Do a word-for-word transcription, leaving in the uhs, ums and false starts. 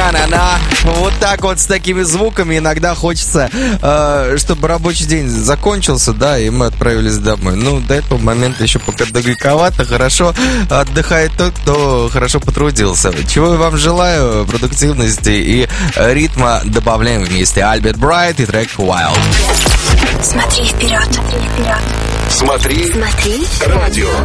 На-на-на. Вот так вот с такими звуками иногда хочется, э, чтобы рабочий день закончился, да, и мы отправились домой. Ну, до этого момента еще пока далековато. Хорошо отдыхает тот, кто хорошо потрудился. Чего я вам желаю? Продуктивности и ритма. Добавляем вместе Альберт Брайт и трек Wild. Смотри вперед, смотри вперед. Смотри, Смотри, радио.